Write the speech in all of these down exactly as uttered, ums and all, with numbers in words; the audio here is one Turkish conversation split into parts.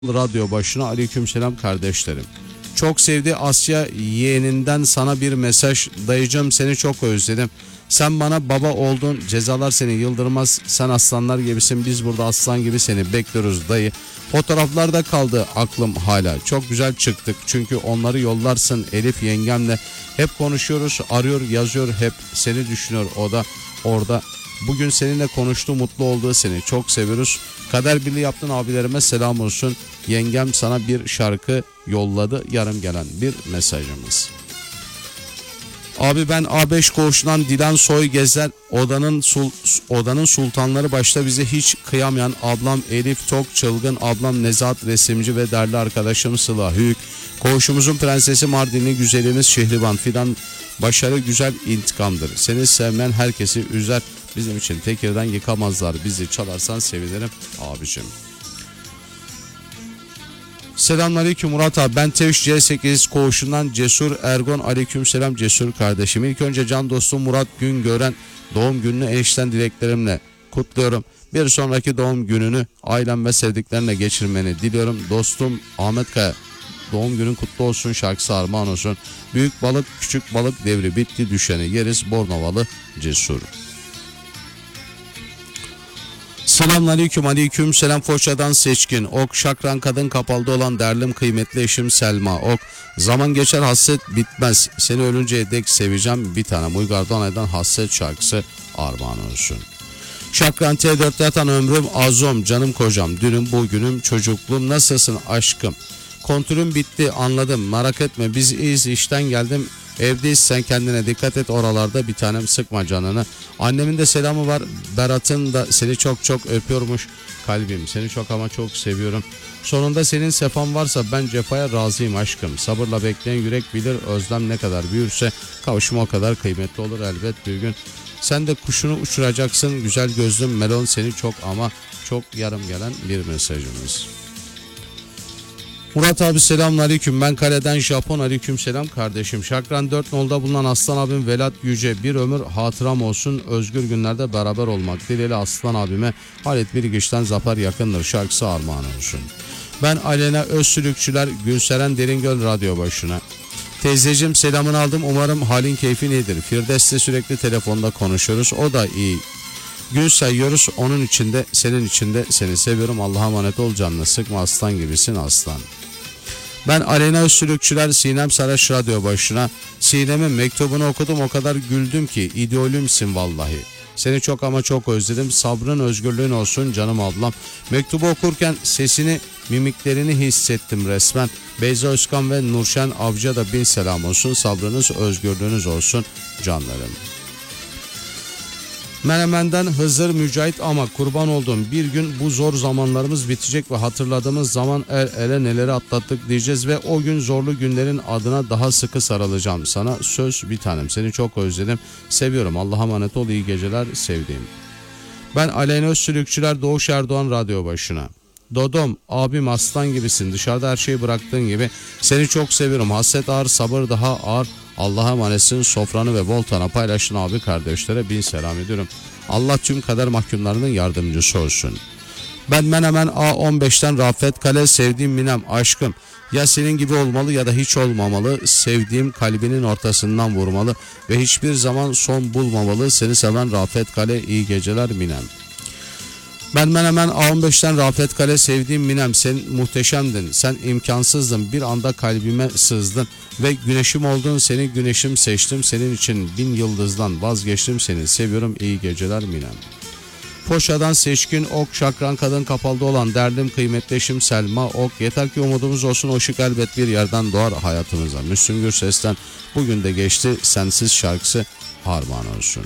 Radyo başına aleykümselam kardeşlerim. Çok sevdi Asya yeğeninden sana bir mesaj. Dayıcım seni çok özledim. Sen bana baba oldun, cezalar seni yıldırmaz. Sen aslanlar gibisin, biz burada aslan gibi seni bekliyoruz dayı. Fotoğraflarda kaldı aklım hala. Çok güzel çıktık çünkü onları yollarsın Elif yengemle. Hep konuşuyoruz, arıyor, yazıyor, hep seni düşünüyor o da orada. Bugün seninle konuştu, mutlu olduğu seni çok seviyoruz. Kader birliği yaptın abilerime selam olsun. Yengem sana bir şarkı yolladı. Yarım gelen bir mesajımız. Abi ben A beş koğuşundan Dilan Soy Gezer, odanın sul, odanın sultanları başta bize hiç kıyamayan ablam Elif Tok Çılgın, ablam Nezahat Resimci ve değerli arkadaşım Sıla Hük, koğuşumuzun prensesi Mardinli güzelimiz Şehriban Fidan, başarı güzel intikamdır. Seni sevmeyen herkesi üzer, bizim için tekirden yıkamazlar, bizi çalarsan sevinirim abicim. Selamünaleyküm Murat abi, ben Teviş C sekiz koğuşundan Cesur Ergon, aleykümselam Cesur kardeşim. İlk önce can dostum Murat Güngören doğum gününü enişten dileklerimle kutluyorum. Bir sonraki doğum gününü ailem ve sevdiklerine geçirmeni diliyorum. Dostum Ahmet Kaya, doğum günün kutlu olsun, şarkısı armağan olsun. Büyük balık küçük balık devri bitti, düşeni yeriz, Bornovalı Cesur. Selamünaleyküm, aleyküm selam Foça'dan Seçkin Ok, Şakran kadın kapalda olan değerlim kıymetli eşim Selma Ok, zaman geçer hasret bitmez, seni ölünceye dek seveceğim bir tane Uygardanay'dan hasret şarkısı armağan olsun. Şakran T dörtte yatan ömrüm azom, canım kocam, dünüm bugünüm çocukluğum, nasılsın aşkım, kontürüm bitti anladım, merak etme biz iyiyiz, işten geldim, evdeyiz, sen kendine dikkat et oralarda bir tanem, sıkma canını. Annemin de selamı var, Berat'ın da seni çok çok öpüyormuş kalbim, seni çok ama çok seviyorum. Sonunda senin sefan varsa ben cefaya razıyım aşkım, sabırla bekleyen yürek bilir, özlem ne kadar büyürse kavuşma o kadar kıymetli olur elbet bir gün. Sen de kuşunu uçuracaksın güzel gözlüm melon, seni çok ama çok yarım gelen bir mesajımız. Murat abi selamünaleyküm, ben kaleden Japon, aleyküm selam kardeşim. Şakran dört nolda bulunan Aslan abim Velat Yüce, bir ömür hatıram olsun, özgür günlerde beraber olmak dileğiyle Aslan abime Halit Bilgiç'ten Zafer yakındır şarkısı armağan olsun. Ben Alena Özsülükçüler Gülseren Deringöl radyo başına. Teyzeciğim selamını aldım, umarım halin keyfin iyidir. Firdevs'le sürekli telefonda konuşuyoruz, o da iyi. Gün sayıyoruz, onun içinde senin içinde seni seviyorum, Allah'a emanet ol, canını sıkma, aslan gibisin aslan. Ben Aleyna Özsülükçüler Sinem Saraç radyo başına. Sinem'in mektubunu okudum, o kadar güldüm ki ideolümsün vallahi. Seni çok ama çok özledim, sabrın özgürlüğün olsun canım ablam. Mektubu okurken sesini, mimiklerini hissettim resmen. Beyza Özkan ve Nurşen Avcı'ya da bin selam olsun, sabrınız özgürlüğünüz olsun canlarım. Menemen'den Hızır Mücahit ama kurban olduğum bir gün bu zor zamanlarımız bitecek ve hatırladığımız zaman el ele neleri atlattık diyeceğiz ve o gün zorlu günlerin adına daha sıkı sarılacağım sana, söz bir tanem, seni çok özledim, seviyorum, Allah'a emanet ol, iyi geceler sevdiğim. Ben Aleyna Özsülükçüler Doğuş Erdoğan radyo başına. Dodom abim aslan gibisin, dışarıda her şeyi bıraktığın gibi, seni çok seviyorum, hasret ağır sabır daha ağır, Allah'a emanetsin, sofranı ve voltana paylaşın abi kardeşlere bin selam ediyorum. Allah tüm kader mahkumlarının yardımcısı olsun. Ben Menemen A on beşten Rafet Kale, sevdiğim Minem aşkım, ya senin gibi olmalı ya da hiç olmamalı, sevdiğim kalbinin ortasından vurmalı ve hiçbir zaman son bulmamalı, seni seven Rafet Kale, iyi geceler Minem. Ben Menemen A on beşten Rafet Kale, sevdiğim Minem, sen muhteşemdin, sen imkansızdın, bir anda kalbime sızdın ve güneşim oldun, seni güneşim seçtim, senin için bin yıldızdan vazgeçtim, seni seviyorum, iyi geceler Minem. Foça'dan Seçkin Ok, Şakran kadın kapalda olan derdim kıymetli eşim Selma Ok, yeter ki umudumuz olsun, o ışık elbet bir yerden doğar hayatımıza. Müslüm Gürses'ten bugün de geçti sensiz şarkısı armağan olsun.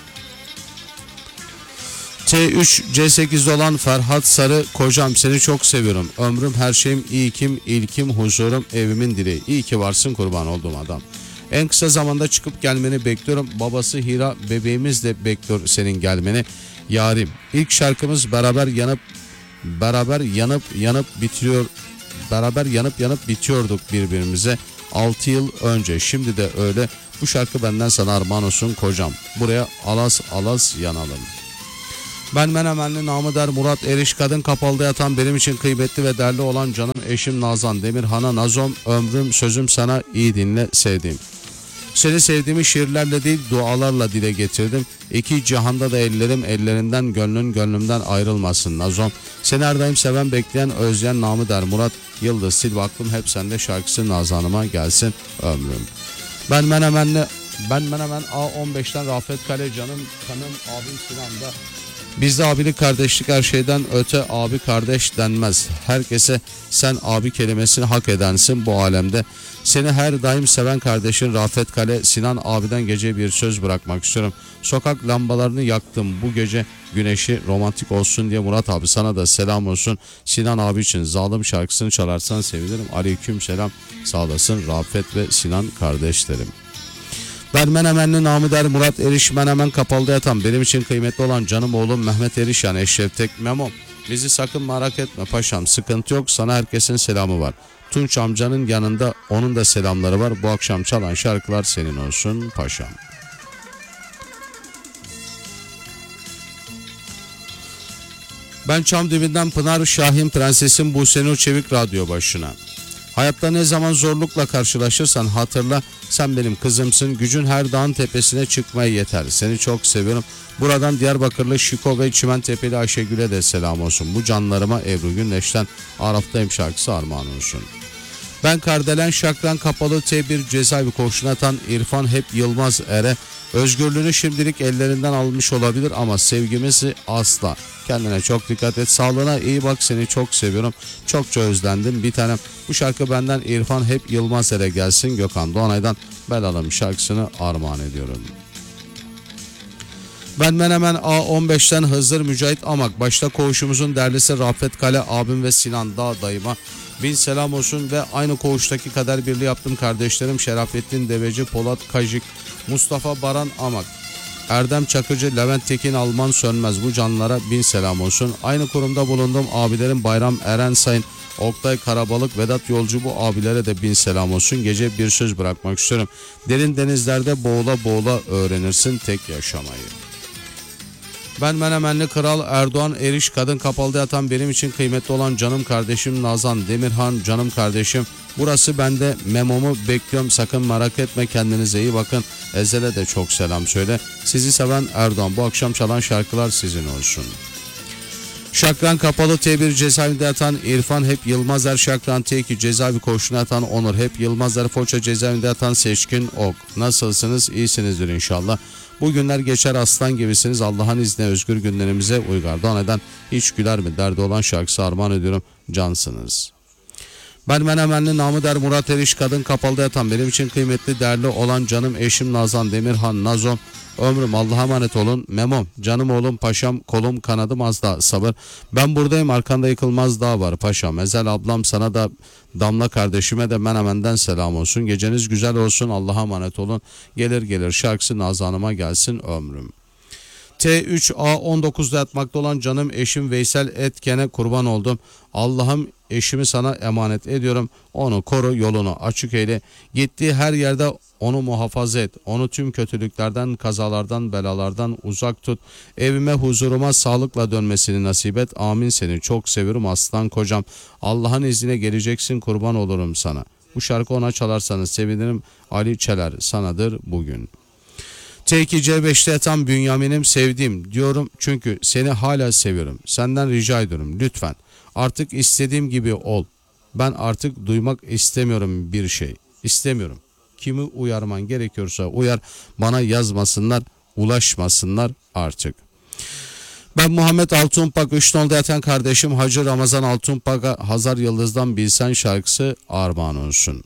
T üç C sekizde olan Ferhat Sarı, kocam seni çok seviyorum, ömrüm her şeyim, ilkim ilkim huzurum, evimin direği, iyi ki varsın, kurban olduğum adam. En kısa zamanda çıkıp gelmeni bekliyorum, babası Hira bebeğimiz de bekliyor senin gelmeni yarim. İlk şarkımız beraber yanıp beraber yanıp yanıp bitiriyor, beraber yanıp yanıp bitiyorduk birbirimize altı yıl önce, şimdi de öyle, bu şarkı benden sana armağan olsun kocam, buraya alas alas yanalım. Ben Menemenli namı der Murat Eriş, kadın kapalıda yatan benim için kıymetli ve değerli olan canım eşim Nazan Demirhan'a nazom, ömrüm sözüm sana, iyi dinle sevdiğim. Seni sevdiğimi şiirlerle değil dualarla dile getirdim. İki cihanda da ellerim ellerinden, gönlün gönlümden ayrılmasın nazom. Seni her daim seven, bekleyen, özleyen namı der Murat Yıldız Silva, aklım hep sende şarkısı Nazan'ıma gelsin ömrüm. Ben Menemenli Ben Menemen A on beşten Rafet Kale, canım kanım abim Sinan'da. Bizde abilik kardeşlik her şeyden öte, abi kardeş denmez. Herkese sen abi kelimesini hak edensin bu alemde. Seni her daim seven kardeşin Rafet Kale, Sinan abiden gece bir söz bırakmak istiyorum. Sokak lambalarını yaktım bu gece, güneşi romantik olsun diye. Murat abi sana da selam olsun. Sinan abi için Zalim şarkısını çalarsan sevinirim. Aleyküm selam, sağ olasın Rafet ve Sinan kardeşlerim. Ben Menemenli namı der Murat Eriş, Menemen kapalıda yatan benim için kıymetli olan canım oğlum Mehmet Eriş, yani Eşref Tek Memo. Bizi sakın merak etme paşam, sıkıntı yok, sana herkesin selamı var. Tunç amcanın yanında onun da selamları var. Bu akşam çalan şarkılar senin olsun paşam. Ben Çamdibi'nden Pınar Şahin Prensesim Busenur Çevik radyo başına. Hayatta ne zaman zorlukla karşılaşırsan hatırla, sen benim kızımsın, gücün her dağın tepesine çıkmaya yeter. Seni çok seviyorum. Buradan Diyarbakırlı Şiko ve Çimentepe'li Ayşegül'e de selam olsun. Bu canlarıma Ebru Gündeş'ten Araf'tayım şarkısı armağan olsun. Ben Kardelen Şakran Kapalı T bir cezaevi koğuşuna atan İrfan Hep Yılmaz Er'e, özgürlüğünü şimdilik ellerinden almış olabilir ama sevgimizi asla. Kendine çok dikkat et, sağlığına iyi bak, seni çok seviyorum, çokça özlendim bir tanem. Bu şarkı benden İrfan Hep Yılmaz Er'e gelsin. Gökhan Doğanay'dan Belalım şarkısını armağan ediyorum. Ben Menemen A on beşten Hızır Mücahit Amak, başta koğuşumuzun derlisi Rafet Kale abim ve Sinan Dağ dayıma bin selam olsun ve aynı koğuştaki kader birliği yaptım kardeşlerim Şerafettin Deveci, Polat Kajik, Mustafa Baran Amak, Erdem Çakıcı, Levent Tekin, Alman Sönmez, bu canlara bin selam olsun. Aynı kurumda bulunduğum abilerim Bayram Eren Sayın, Oktay Karabalık, Vedat Yolcu, bu abilere de bin selam olsun. Gece bir söz bırakmak istiyorum. Derin denizlerde boğula boğula öğrenirsin tek yaşamayı. Ben Menemenli Kral Erdoğan Eriş, kadın kapalıda yatan benim için kıymetli olan canım kardeşim Nazan Demirhan, canım kardeşim. Burası bende, memomu bekliyorum, sakın merak etme, kendinize iyi bakın. Ezel'e de çok selam söyle. Sizi seven Erdoğan, bu akşam çalan şarkılar sizin olsun. Şakran Kapalı T bir cezaevinde yatan İrfan Hep Yılmazer, Şakran T iki cezaevi koğuşuna yatan Onur Hep Yılmazer, Foça cezaevinde yatan Seçkin Ok. Nasılsınız? İyisinizdir inşallah. Bu günler geçer aslan gibisiniz. Allah'ın izniyle özgür günlerimize uygar doğan hiç güler mi derdi olan şarkısı armağan ediyorum. Cansınız. Ben Menemenli namı der Murat Eriş, kadın kapalıda yatan benim için kıymetli değerli olan canım eşim Nazan Demirhan Nazom. Ömrüm Allah'a emanet olun. Memom canım oğlum paşam, kolum kanadım az da sabır. Ben buradayım, arkanda yıkılmaz dağ var paşam. Ezel ablam, sana da Damla kardeşime de Menemen'den selam olsun. Geceniz güzel olsun, Allah'a emanet olun. Gelir gelir şarkısı Nazan'ıma gelsin ömrüm. T üç A on dokuzda yatmakta olan canım eşim Veysel Etken'e kurban oldum. Allah'ım eşimi sana emanet ediyorum. Onu koru, yolunu açık eyle. Gittiği her yerde onu muhafaza et. Onu tüm kötülüklerden, kazalardan, belalardan uzak tut. Evime, huzuruma sağlıkla dönmesini nasip et. Amin, seni çok seviyorum aslan kocam. Allah'ın izniyle geleceksin, kurban olurum sana. Bu şarkı ona çalarsanız sevinirim. Ali Çeler sanadır bugün. T iki C beşte yatan Bünyamin'im sevdiğim diyorum çünkü seni hala seviyorum. Senden rica ediyorum lütfen artık istediğim gibi ol. Ben artık duymak istemiyorum bir şey. İstemiyorum. Kimi uyarman gerekiyorsa uyar, bana yazmasınlar, ulaşmasınlar artık. Ben Muhammed Altunpak, üç nolda yatan kardeşim Hacı Ramazan Altunpak'a Hazar Yıldız'dan Bilsen şarkısı armağan olsun.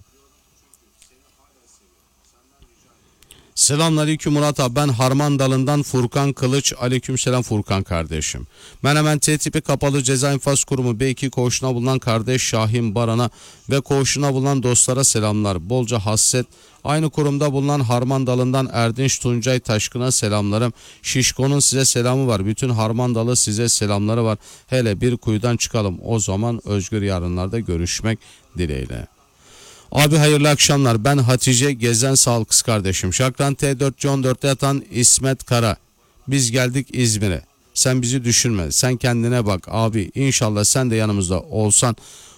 Selamünaleyküm Murat abi, ben Harman Dalı'ndan Furkan Kılıç. Aleykümselam Furkan kardeşim. Menemen T tipi kapalı ceza infaz kurumu B iki koğuşuna bulunan kardeş Şahin Baran'a ve koğuşuna bulunan dostlara selamlar. Bolca hasret. Aynı kurumda bulunan Harman Dalı'ndan Erdinç Tuncay Taşkın'a selamlarım. Şişko'nun size selamı var. Bütün Harman Dalı size selamları var. Hele bir kuyudan çıkalım. O zaman özgür yarınlarda görüşmek dileğiyle. Abi hayırlı akşamlar. Ben Hatice Gezen sağ ol kız kardeşim. Şakran T dört C on dörtte yatan İsmet Kara. Biz geldik İzmir'e. Sen bizi düşünme. Sen kendine bak abi. İnşallah sen de yanımızda olsan